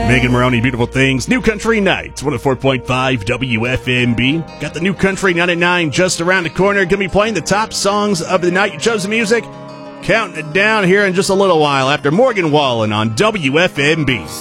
Megan Maroney, Beautiful Things. New Country Nights, 104.5 WFMB. Got the New Country 99 just around the corner. Going to be playing the top songs of the night. You chose the music. Counting it down here in just a little while after Morgan Wallen on WFMB.